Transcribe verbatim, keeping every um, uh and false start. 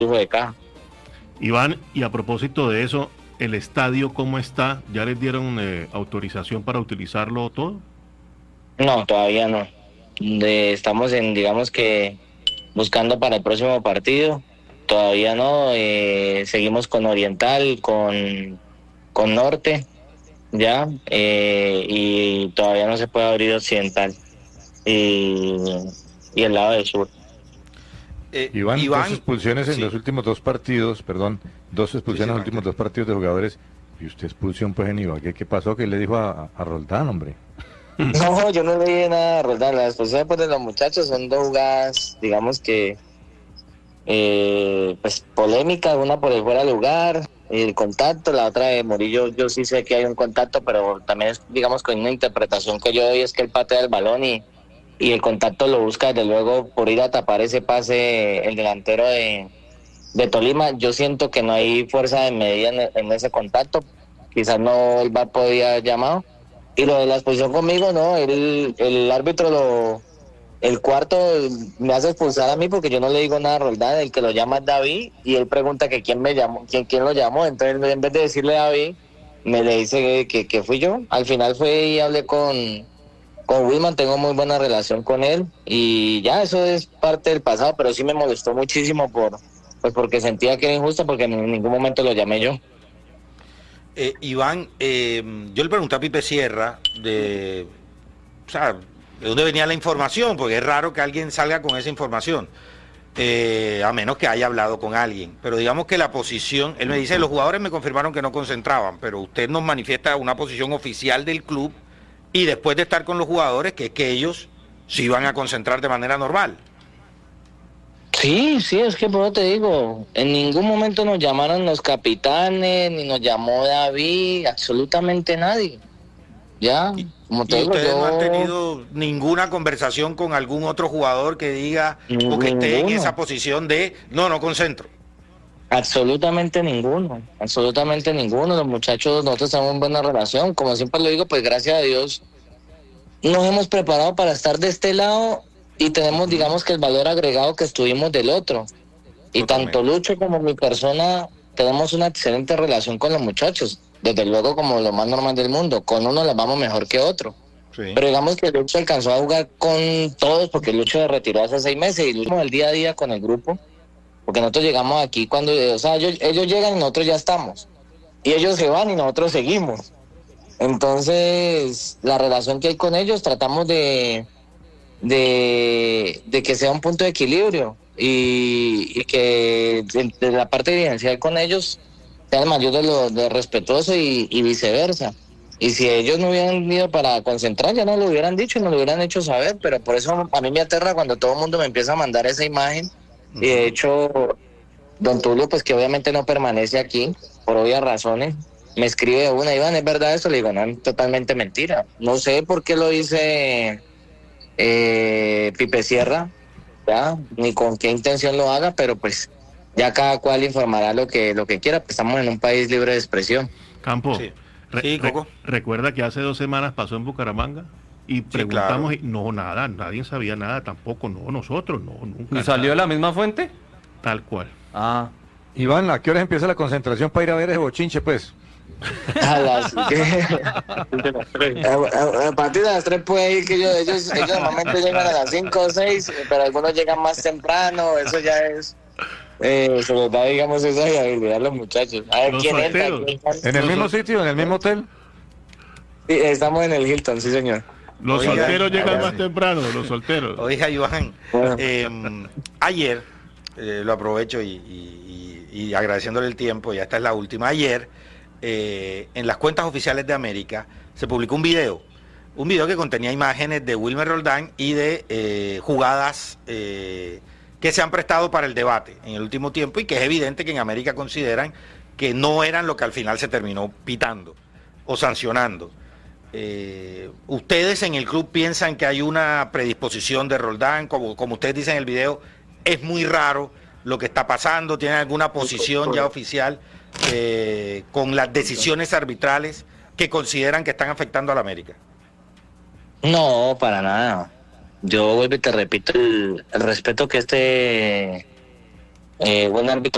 flujo de caja. Iván, y a propósito de eso, ¿el estadio cómo está? ¿Ya les dieron eh, autorización para utilizarlo todo? No, todavía no. De- estamos en, digamos que, buscando para el próximo partido. Todavía no. Eh, seguimos con Oriental, con, con Norte, ya. Eh, y todavía no se puede abrir Occidental. Y, y el lado del sur. Eh, Iván, Iván, dos expulsiones en sí. los últimos dos partidos, perdón, dos expulsiones en los últimos dos partidos de jugadores, y usted expulsión pues en Ibagué. ¿Qué pasó? ¿Qué le dijo a, a Roldán, hombre? No, yo no le dije nada a Roldán. Las expulsiones pues, de los muchachos son dos jugadas, digamos que, eh, pues polémicas, una por el fuera de lugar, el contacto, la otra de Murillo, yo sí sé que hay un contacto, pero también es, digamos, con una interpretación que yo doy es que él patea el balón y, y el contacto lo busca desde luego por ir a tapar ese pase el delantero de, de Tolima. Yo siento que no hay fuerza de medida en, en ese contacto, quizás no el V A R podía haber llamado. Y lo de la expulsión conmigo, no, el, el árbitro lo... El cuarto me hace expulsar a mí porque yo no le digo nada a Roldán, el que lo llama es David y él pregunta que quién me llamó, quién, quién lo llamó, entonces en vez de decirle a David, me le dice que, que fui yo. Al final fue y hablé con, con Wilman, tengo muy buena relación con él y ya eso es parte del pasado, pero sí me molestó muchísimo por pues porque sentía que era injusto porque en ningún momento lo llamé yo. Eh, Iván, eh, yo le pregunté a Pipe Sierra de, o sea, de dónde venía la información, porque es raro que alguien salga con esa información, eh, a menos que haya hablado con alguien. Pero digamos que la posición, él me dice, los jugadores me confirmaron que no concentraban, pero usted nos manifiesta una posición oficial del club y después de estar con los jugadores, que es que ellos se iban a concentrar de manera normal. Sí, sí, es que por eso te digo, en ningún momento nos llamaron los capitanes, ni nos llamó David, absolutamente nadie. Ya, Y, como te y digo, ustedes yo... no han tenido ninguna conversación con algún otro jugador que diga o que esté en Ninguno. esa posición de no, no concentro. Absolutamente ninguno, absolutamente ninguno. Los muchachos, nosotros tenemos buena relación. Como siempre lo digo, pues gracias a Dios nos hemos preparado para estar de este lado y tenemos, digamos que el valor agregado que estuvimos del otro. Y Totalmente. tanto Lucho como mi persona tenemos una excelente relación con los muchachos. Desde luego como lo más normal del mundo. Con uno les vamos mejor que otro. Sí. Pero digamos que Lucho alcanzó a jugar con todos porque Lucho se retiró hace seis meses y Lucho el día a día con el grupo. Porque nosotros llegamos aquí cuando, o sea, ellos, ellos llegan y nosotros ya estamos. Y ellos se van y nosotros seguimos. Entonces, la relación que hay con ellos tratamos de, de, de que sea un punto de equilibrio y, y que de, de la parte dirigencial con ellos sea el mayor de lo de respetuoso y, y viceversa. Y si ellos no hubieran ido para concentrar, ya no lo hubieran dicho y no lo hubieran hecho saber, pero por eso a mí me aterra cuando todo el mundo me empieza a mandar esa imagen. Y de hecho, don Tulio, pues que obviamente no permanece aquí, por obvias razones, me escribe de una, Iván, ¿es verdad eso? Le digo, no, totalmente mentira. No sé por qué lo dice eh, Pipe Sierra, ¿ya? Ni con qué intención lo haga, pero pues ya cada cual informará lo que, lo que quiera, pues estamos en un país libre de expresión. Campo, Sí. re- Sí, re- Coco. recuerda que hace dos semanas pasó en Bucaramanga y preguntamos, y no, nada, nadie sabía nada tampoco, no, nosotros, no, nunca. ¿Y salió de nada. la misma fuente? Tal cual. Ah, Iván, ¿a qué horas empieza la concentración para ir a ver ese bochinche, pues? A las a, a- a partir de las tres puede ir que ellos, ellos, ellos normalmente llegan a las cinco o seis, pero algunos llegan más temprano, eso ya es eh, se les da, digamos, esa habilidad a los muchachos. A ver Los quién entra. solteros. quién sale. ¿En el Los mismo sol- sitio, en el mismo hotel? Sí, estamos en el Hilton, sí señor. Los Oiga, solteros llegan oiga, más temprano, los solteros. Oiga, Iván, Bueno. eh, ayer, eh, lo aprovecho y, y- y- y agradeciéndole el tiempo, ya esta es la última. Ayer, eh, en las cuentas oficiales de América, se publicó un video, un video que contenía imágenes de Wilmer Roldán y de eh, jugadas eh, que se han prestado para el debate en el último tiempo y que es evidente que en América consideran que no eran lo que al final se terminó pitando o sancionando. Eh, ¿Ustedes en el club piensan que hay una predisposición de Roldán? Como, como ustedes dicen en el video, es muy raro lo que está pasando. ¿Tienen alguna posición ya oficial eh, con las decisiones arbitrales que consideran que están afectando a la América? No, para nada. Yo vuelvo y te repito el, el respeto que este eh, buen árbitro